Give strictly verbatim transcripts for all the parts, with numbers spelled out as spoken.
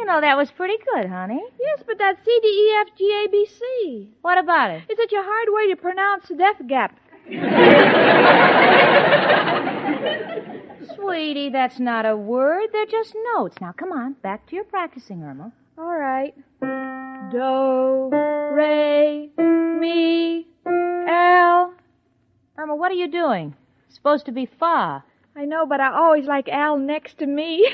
You know, that was pretty good, honey. Yes, but that's C, D, E, F, G, A, B, C. What about it? It's such a hard way to pronounce the death gap. Sweetie, that's not a word. They're just notes. Now, come on. Back to your practicing, Irma. All right. Do, re, mi, Al. Irma, what are you doing? It's supposed to be fa. I know, but I always like Al next to me.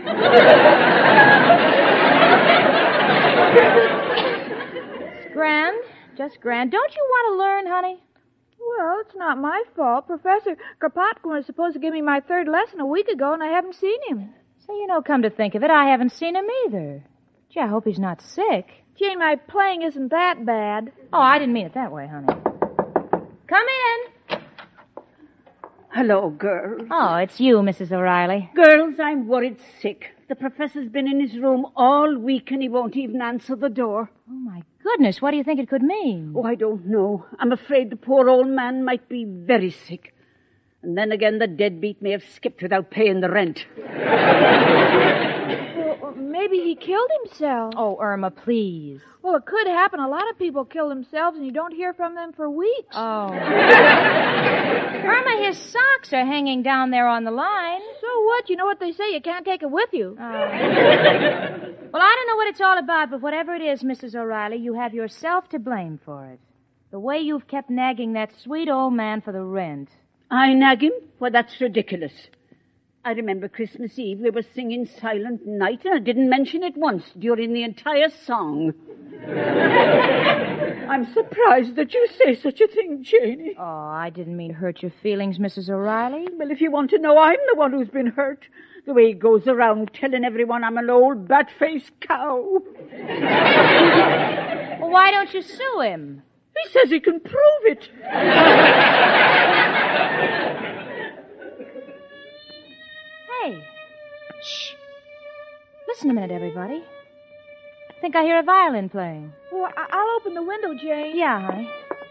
It's grand. Just grand. Don't you want to learn, honey? Well, it's not my fault. Professor Kropotkin was supposed to give me my third lesson a week ago, and I haven't seen him. So, you know, come to think of it, I haven't seen him either. Gee, I hope he's not sick. Gee, my playing isn't that bad. Oh, I didn't mean it that way, honey. Come in. Hello, girls. Oh, it's you, Missus O'Reilly. Girls, I'm worried sick. The professor's been in his room all week and he won't even answer the door. Oh, my goodness, what do you think it could mean? Oh, I don't know. I'm afraid the poor old man might be very sick. And then again, the deadbeat may have skipped without paying the rent. Well, maybe he killed himself. Oh, Irma, please. Well, it could happen. A lot of people kill themselves, and you don't hear from them for weeks. Oh. Irma, his socks are hanging down there on the line. So what? You know what they say. You can't take it with you. Oh. Well, I don't know what it's all about, but whatever it is, Missus O'Reilly, you have yourself to blame for it. The way you've kept nagging that sweet old man for the rent. I nag him? Well, that's ridiculous. I remember Christmas Eve, we were singing Silent Night, and I didn't mention it once during the entire song. I'm surprised that you say such a thing, Janie. Oh, I didn't mean to hurt your feelings, Missus O'Reilly. Well, if you want to know, I'm the one who's been hurt. The way he goes around telling everyone I'm an old bat-faced cow. Well, why don't you sue him? He says he can prove it. Hey. Shh. Listen a minute, everybody. I think I hear a violin playing. Well, I- I'll open the window, Jane. Yeah, honey.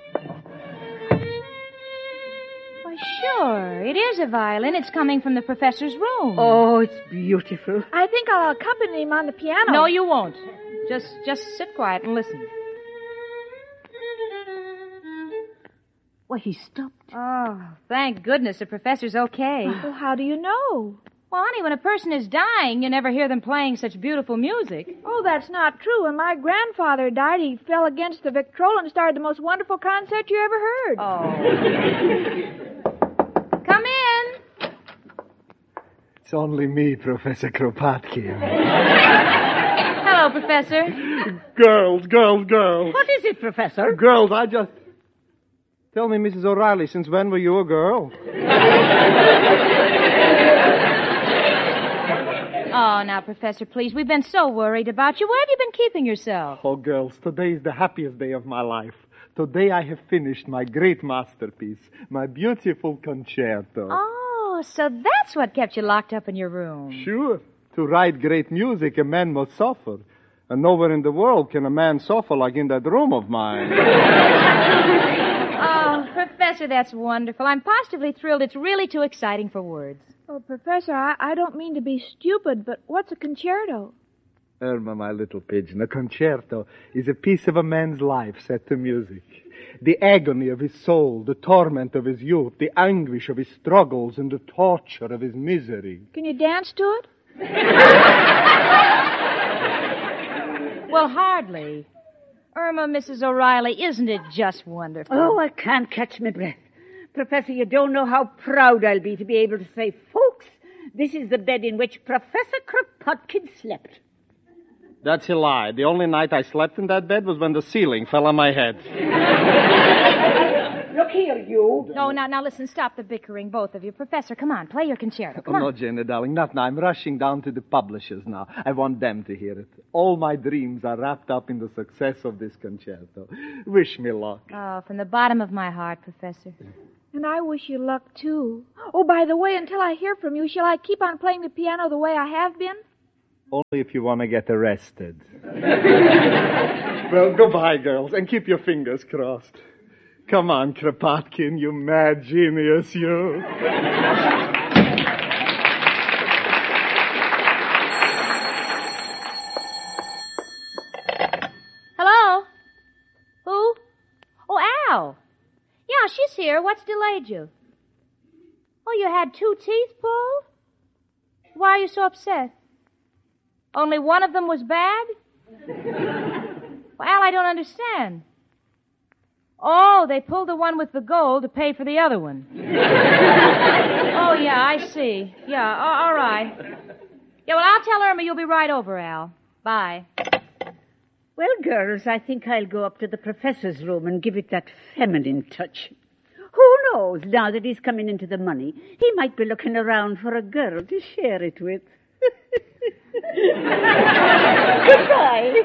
Why, sure. It is a violin. It's coming from the professor's room. Oh, it's beautiful. I think I'll accompany him on the piano. No, you won't. Just, just sit quiet and listen. Why, he stopped. Oh, thank goodness the professor's okay. Well, how do you know? Well, honey, when a person is dying, you never hear them playing such beautiful music. Oh, that's not true. When my grandfather died, he fell against the Victrola and started the most wonderful concert you ever heard. Oh. Come in. It's only me, Professor Kropotkin. Hello, Professor. Girls, girls, girls. What is it, Professor? Girls, I just... Tell me, Missus O'Reilly, since when were you a girl? Oh, now, Professor, please, we've been so worried about you. Where have you been keeping yourself? Oh, girls, today is the happiest day of my life. Today I have finished my great masterpiece, my beautiful concerto. Oh, so that's what kept you locked up in your room. Sure. To write great music, a man must suffer. And nowhere in the world can a man suffer like in that room of mine. Oh, Professor, that's wonderful. I'm positively thrilled. It's really too exciting for words. Oh, Professor, I, I don't mean to be stupid, but what's a concerto? Irma, my little pigeon, a concerto is a piece of a man's life set to music. The agony of his soul, the torment of his youth, the anguish of his struggles, and the torture of his misery. Can you dance to it? Well, hardly. Irma, Missus O'Reilly, isn't it just wonderful? Oh, I can't catch my breath. Professor, you don't know how proud I'll be to be able to say, folks, this is the bed in which Professor Kropotkin slept. That's a lie. The only night I slept in that bed was when the ceiling fell on my head. Look here, you. No, now, now, listen, stop the bickering, both of you. Professor, come on, play your concerto. Come oh, on. no, Jenny, darling, not now. I'm rushing down to the publishers now. I want them to hear it. All my dreams are wrapped up in the success of this concerto. Wish me luck. Oh, from the bottom of my heart, Professor. And I wish you luck, too. Oh, by the way, until I hear from you, shall I keep on playing the piano the way I have been? Only if you want to get arrested. Well, goodbye, girls, and keep your fingers crossed. Come on, Kropotkin, you mad genius, you. Bruce here. What's delayed you? Oh, you had two teeth pulled? Why are you so upset? Only one of them was bad? Well, Al, I don't understand. Oh, they pulled the one with the gold to pay for the other one. Oh, yeah, I see. Yeah, a- all right. Yeah, well, I'll tell Irma you'll be right over, Al. Bye. Well, girls, I think I'll go up to the professor's room and give it that feminine touch. Who knows, now that he's coming into the money, he might be looking around for a girl to share it with. Goodbye.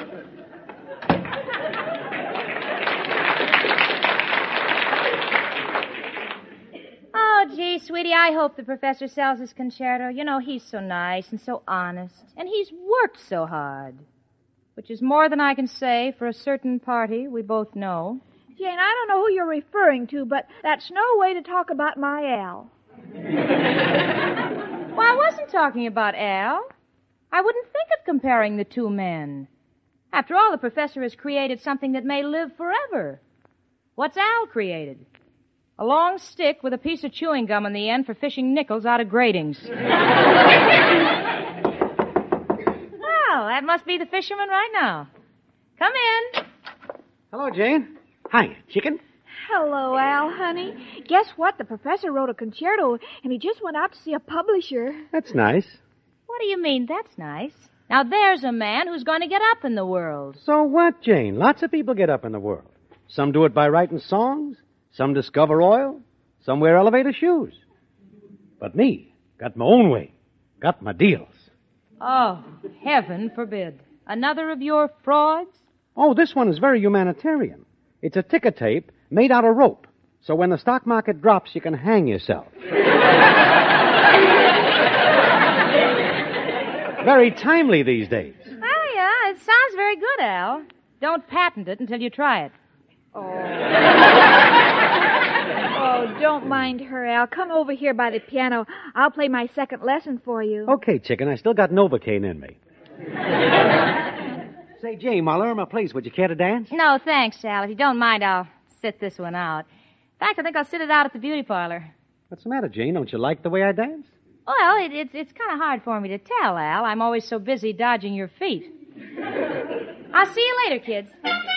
Oh, gee, sweetie, I hope the professor sells his concerto. You know, he's so nice and so honest, and he's worked so hard, which is more than I can say for a certain party we both know. Jane, I don't know who you're referring to, but that's no way to talk about my Al. Well, I wasn't talking about Al. I wouldn't think of comparing the two men. After all, the professor has created something that may live forever. What's Al created? A long stick with a piece of chewing gum on the end for fishing nickels out of gratings. Well, that must be the fisherman right now. Come in. Hello, Jane. Hi, chicken. Hello, Al, honey. Guess what? The professor wrote a concerto, and he just went out to see a publisher. That's nice. What do you mean, that's nice? Now, there's a man who's going to get up in the world. So what, Jane? Lots of people get up in the world. Some do it by writing songs. Some discover oil. Some wear elevator shoes. But me, got my own way. Got my deals. Oh, heaven forbid. Another of your frauds? Oh, this one is very humanitarian. It's a ticker tape made out of rope. So when the stock market drops, you can hang yourself. Very timely these days. Oh, yeah, it sounds very good, Al. Don't patent it until you try it. Oh. Oh, don't mind her, Al. Come over here by the piano. I'll play my second lesson for you. Okay, chicken, I still got Novocaine in me. Say, Jane, while Irma plays, would you care to dance? No, thanks, Al. If you don't mind, I'll sit this one out. In fact, I think I'll sit it out at the beauty parlor. What's the matter, Jane? Don't you like the way I dance? Well, it, it's it's kind of hard for me to tell, Al. I'm always so busy dodging your feet. I'll see you later, kids.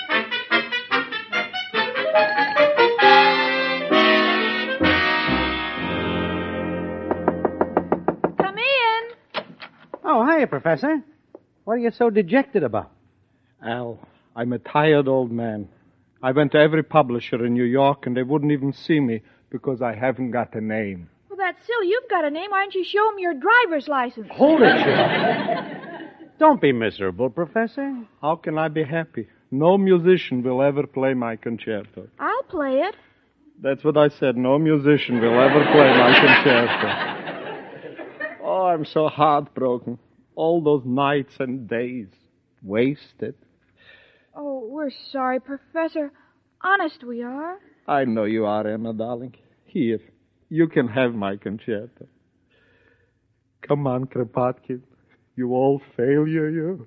Come in. Oh, hiya, Professor. What are you so dejected about? Al, I'm a tired old man. I went to every publisher in New York, and they wouldn't even see me because I haven't got a name. Well, that's silly. You've got a name. Why don't you show him your driver's license? Hold it, Jane. Don't be miserable, Professor. How can I be happy? No musician will ever play my concerto. I'll play it. That's what I said. No musician will ever play my concerto. Oh, I'm so heartbroken. All those nights and days wasted. Oh, we're sorry, Professor. Honest we are. I know you are, Emma, darling. Here, you can have my concerto. Come on, Kropotkin. You old failure, you.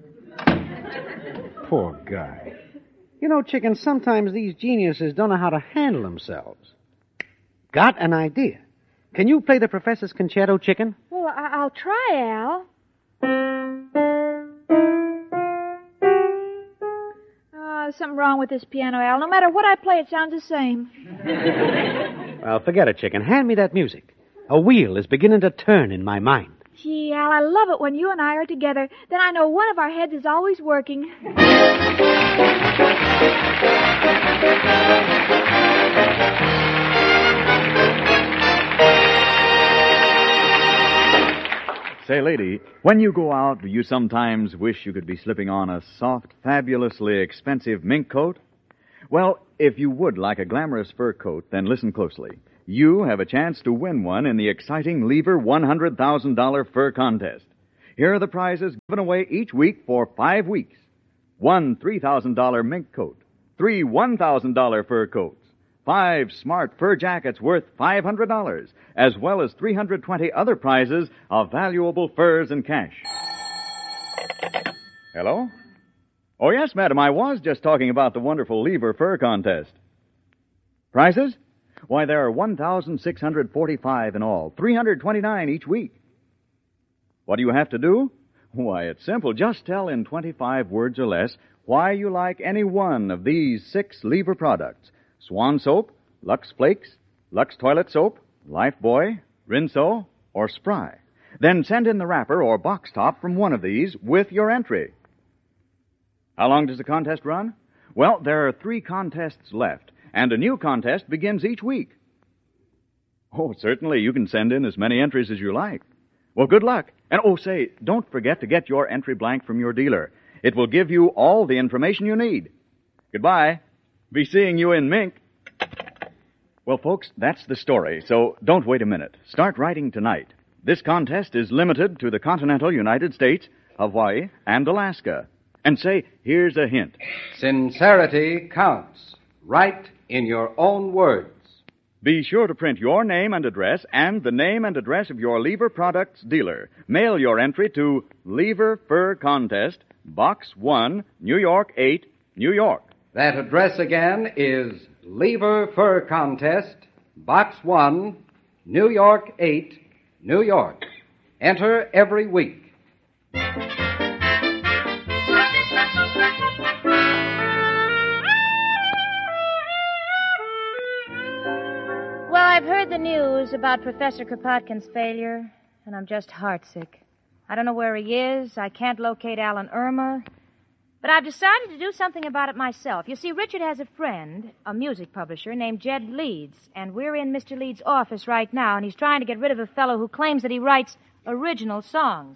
Poor guy. You know, chicken, sometimes these geniuses don't know how to handle themselves. Got an idea. Can you play the professor's concerto, chicken? Well, I- I'll try, Al. Uh, something wrong with this piano, Al. No matter what I play, it sounds the same. Well, forget it, chicken. Hand me that music. A wheel is beginning to turn in my mind. Gee, Al, I love it when you and I are together. Then I know one of our heads is always working. Say, lady, when you go out, do you sometimes wish you could be slipping on a soft, fabulously expensive mink coat? Well, if you would like a glamorous fur coat, then listen closely. You have a chance to win one in the exciting Lever one hundred thousand dollars Fur Contest. Here are the prizes given away each week for five weeks. One three thousand dollars mink coat, three one thousand dollars fur coats, five smart fur jackets worth five hundred dollars, as well as three hundred twenty other prizes of valuable furs and cash. Hello? Oh, yes, madam, I was just talking about the wonderful Lever Fur Contest. Prizes? Why, there are one thousand six hundred forty-five in all, three hundred twenty-nine each week. What do you have to do? Why, it's simple. Just tell in twenty-five words or less why you like any one of these six Lever products. Swan Soap, Lux Flakes, Lux Toilet Soap, Lifebuoy, Rinso, or Spry. Then send in the wrapper or box top from one of these with your entry. How long does the contest run? Well, there are three contests left, and a new contest begins each week. Oh, certainly, you can send in as many entries as you like. Well, good luck. And, oh, say, don't forget to get your entry blank from your dealer. It will give you all the information you need. Goodbye. Be seeing you in Mink. Well, folks, that's the story, so don't wait a minute. Start writing tonight. This contest is limited to the continental United States, Hawaii, and Alaska. And say, here's a hint. Sincerity counts. Write in your own words. Be sure to print your name and address and the name and address of your Lever Products dealer. Mail your entry to Lever Fur Contest, Box one, New York eight, New York. That address again is Lever Fur Contest, Box one, New York eight, New York. Enter every week. Well, I've heard the news about Professor Kropotkin's failure, and I'm just heartsick. I don't know where he is. I can't locate Alan Irma. But I've decided to do something about it myself. You see, Richard has a friend, a music publisher, named Jed Leeds, and we're in Mister Leeds' office right now, and he's trying to get rid of a fellow who claims that he writes original songs.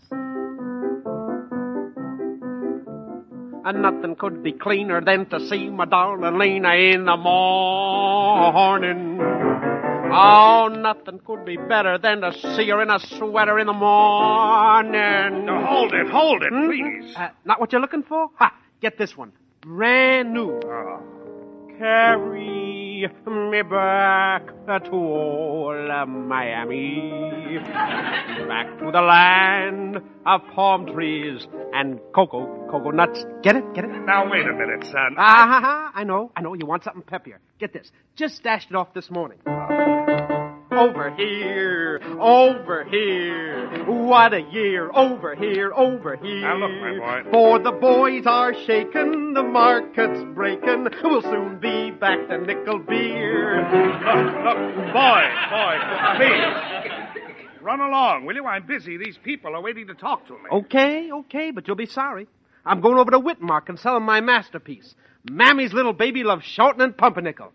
And nothing could be cleaner than to see my darling Lena in the morning. Oh, nothing could be better than to see her in a sweater in the morning. Now, hold it, hold it, Hmm? please. Uh, not what you're looking for? Ha! Get this one. Brand new. Oh. Carry me back to old Miami. Back to the land of palm trees and cocoa, cocoa nuts. Get it? Get it? Now, wait a minute, son. Ah, ha, ha. I know, I know. You want something peppier. Get this. Just dashed it off this morning. Over here, over here. What a year. Over here, over here. Now, look, my boy. For the boys are shaking, the market's breaking. We'll soon be back to nickel beer. Look, look, boy, boy, please. Run along, will you? I'm busy. These people are waiting to talk to me. Okay, okay, but you'll be sorry. I'm going over to Whitmark and selling my masterpiece. Mammy's little baby loves Shorten and Pumpernickel.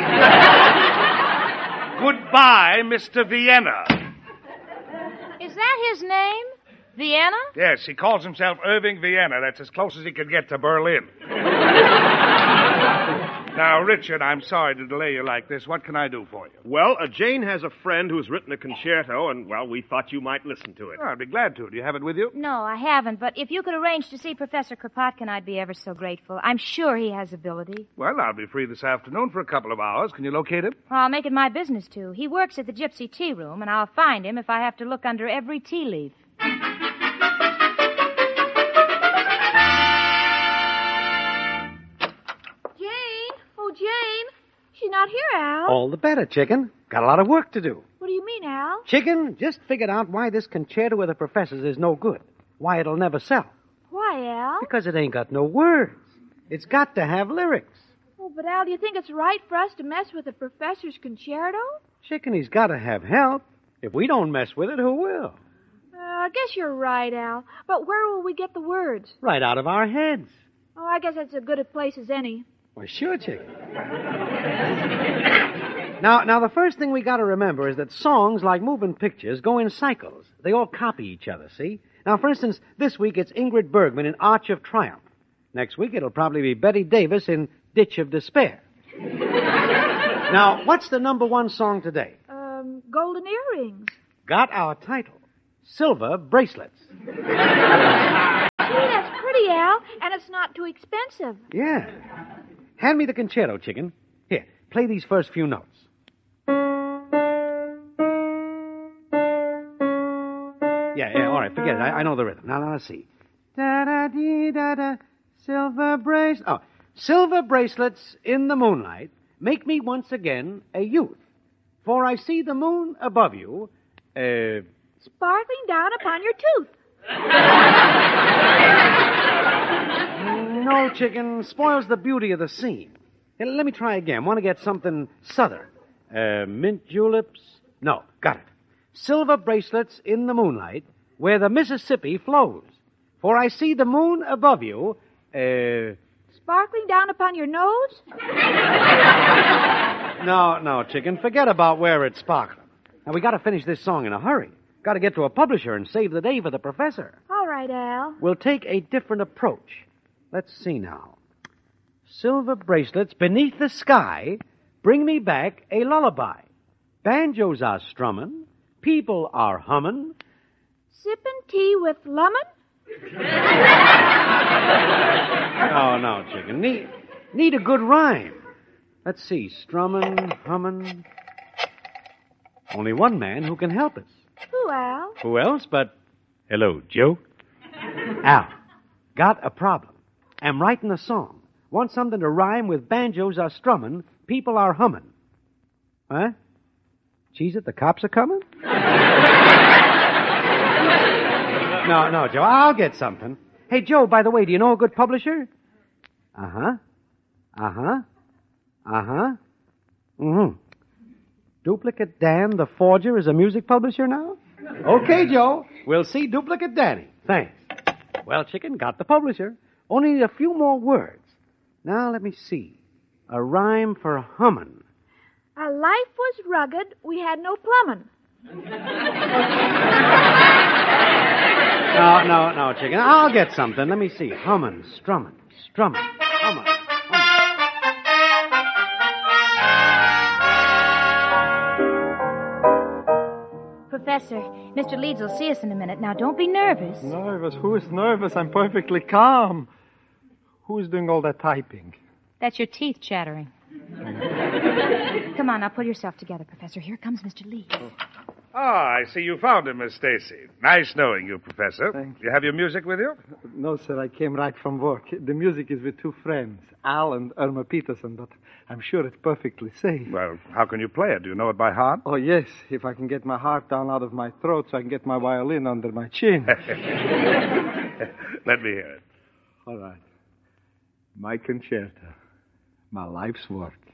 Goodbye, Mister Vienna. Is that his name? Vienna? Yes, he calls himself Irving Vienna. That's as close as he could get to Berlin. Now, Richard, I'm sorry to delay you like this. What can I do for you? Well, uh, Jane has a friend who's written a concerto, and, well, we thought you might listen to it. Oh, I'd be glad to. Do you have it with you? No, I haven't, but if you could arrange to see Professor Kropotkin, I'd be ever so grateful. I'm sure he has ability. Well, I'll be free this afternoon for a couple of hours. Can you locate him? Well, I'll make it my business to. He works at the Gypsy Tea Room, and I'll find him if I have to look under every tea leaf. Jane, she's not here, Al. All the better, Chicken. Got a lot of work to do. What do you mean, Al? Chicken, just figured out why this concerto with the professors is no good. Why it'll never sell. Why, Al? Because it ain't got no words. It's got to have lyrics. Oh, but Al, do you think it's right for us to mess with the professor's concerto? Chicken, he's got to have help. If we don't mess with it, who will? Uh, I guess you're right, Al. But where will we get the words? Right out of our heads. Oh, I guess that's as good a place as any. Well, sure, Chicken. now, now, the first thing we got to remember is that songs, like moving pictures, go in cycles. They all copy each other, see? Now, for instance, this week it's Ingrid Bergman in Arch of Triumph. Next week it'll probably be Betty Davis in Ditch of Despair. Now, what's the number one song today? Um, Golden Earrings. Got our title. Silver Bracelets. Gee, that's pretty, Al, and it's not too expensive. Yeah. Hand me the concerto, Chicken. Here, play these first few notes. Yeah, yeah, all right, forget it. I, I know the rhythm. Now, now, let's see. Da-da-dee-da-da, silver bracelets. Oh, silver bracelets in the moonlight make me once again a youth. For I see the moon above you, uh... sparkling down upon your tooth. No, chicken, spoils the beauty of the scene. Hey, let me try again. Want to get something southern. Uh, mint juleps? No, got it. Silver bracelets in the moonlight where the Mississippi flows. For I see the moon above you, uh... sparkling down upon your nose? No, no, chicken. Forget about where it's sparkling. Now, we got to finish this song in a hurry. Got to get to a publisher and save the day for the professor. All right, Al. We'll take a different approach. Let's see now. Silver bracelets beneath the sky bring me back a lullaby. Banjos are strumming. People are humming. Sipping tea with lemon? Oh, no, chicken. Need, need a good rhyme. Let's see. Strumming, humming. Only one man who can help us. Who, Al? Who else but... Hello, Joe. Al, got a problem. Am writing a song. Want something to rhyme with banjos are strumming, people are humming. Huh? Cheese it, the cops are coming? No, no, Joe, I'll get something. Hey, Joe, by the way, do you know a good publisher? Uh-huh. Uh-huh. Uh-huh. Mm-hmm. Duplicate Dan, the forger, is a music publisher now? Okay, Joe. We'll see Duplicate Danny. Thanks. Well, chicken, got the publisher. Only need a few more words. Now, let me see. A rhyme for humming. Our life was rugged. We had no plumbing. No, no, no, chicken. I'll get something. Let me see. Humming, strumming, strumming, humming, humming. Professor, Mister Leeds will see us in a minute. Now, don't be nervous. Nervous? Who is nervous? I'm perfectly calm. Who's doing all that typing? That's your teeth chattering. Come on, now pull yourself together, Professor. Here comes Mister Leeds. Oh. Ah, I see you found him, Miss Stacy. Nice knowing you, Professor. Thank you. You have your music with you? No, sir. I came right from work. The music is with two friends, Al and Irma Peterson, but I'm sure it's perfectly safe. Well, how can you play it? Do you know it by heart? Oh, yes. If I can get my heart down out of my throat so I can get my violin under my chin. Let me hear it. All right. My concerto. My life's work.